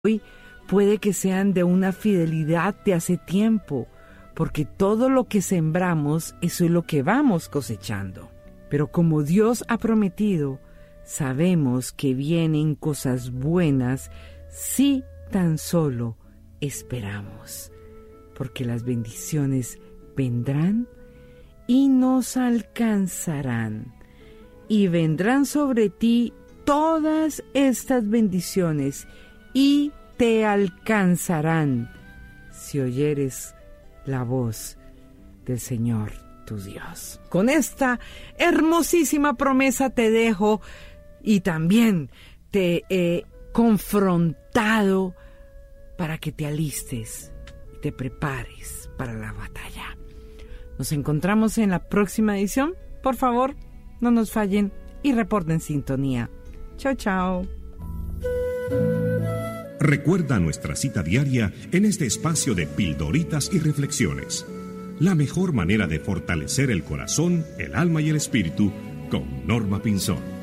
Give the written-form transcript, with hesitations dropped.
hoy puede que sean de una fidelidad de hace tiempo, porque todo lo que sembramos, eso es lo que vamos cosechando. Pero como Dios ha prometido, sabemos que vienen cosas buenas si tan solo esperamos, porque las bendiciones vendrán y nos alcanzarán, y vendrán sobre ti todas estas bendiciones y te alcanzarán si oyeres la voz del Señor tu Dios. Con esta hermosísima promesa te dejo, y también te he confrontado para que te alistes y te prepares para la batalla. Nos encontramos en la próxima edición. Por favor, no nos fallen y reporten sintonía. Chao, chao. Recuerda nuestra cita diaria en este espacio de pildoritas y reflexiones. La mejor manera de fortalecer el corazón, el alma y el espíritu con Norma Pinzón.